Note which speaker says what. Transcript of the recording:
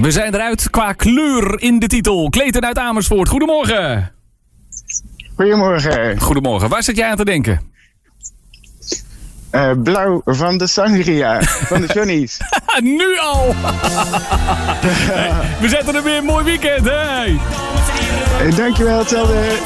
Speaker 1: We zijn eruit qua kleur in de titel. Clayton uit Amersfoort, goedemorgen.
Speaker 2: Goedemorgen.
Speaker 1: Goedemorgen, waar zit jij aan te denken?
Speaker 2: Blauw van de sangria, van de Johnny's.
Speaker 1: Nu al! Hey, we zetten er weer een mooi weekend, hè?
Speaker 2: Dankjewel, hetzelfde.